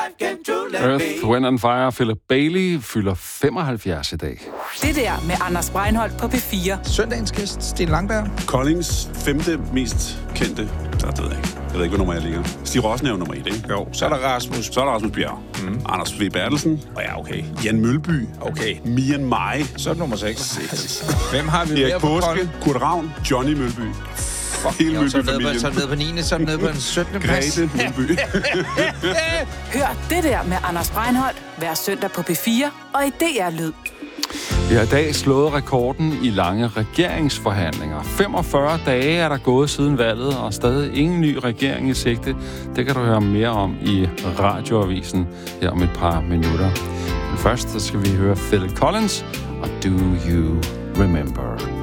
Earth, Wind and Fire, Philip Bailey fylder 75 i dag. Det der med Anders Breinholt på P4. Søndagens gæst, Sten Langberg. Koldings 5. mest kendte. Så det ved jeg ikke. Jeg ved ikke, hvor nummer jeg ligger. Stig Rossen er jo nummer 1, ikke? Jo, så er der Rasmus. Så er der Rasmus Bjerg. Anders V. Bertelsen. Ja, okay. Jan Mølby. Okay. Mian Mai. Så er det nummer 6. Hvem har vi mere Erik på Påske. Kolding? Kurt Ravn. Johnny Mølby. Hele Mølby-familien. Så nede på 9. Så nede på den 17. plads. Grete Mølby. Hør det der med Anders Breinholt hver søndag på P4 og i DR Lyd. Vi har i dag slået rekorden i lange regeringsforhandlinger. 45 dage er der gået siden valget, og stadig ingen ny regering i sigte. Det kan du høre mere om i Radioavisen her om et par minutter. Men først så skal vi høre Phil Collins og Do You Remember.